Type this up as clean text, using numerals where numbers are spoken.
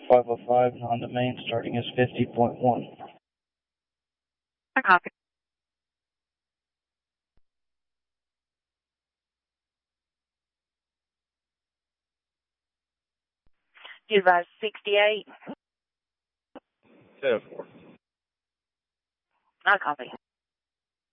505 Honda main starting as 50.1. I copy. You advise 68. 10-4. I copy.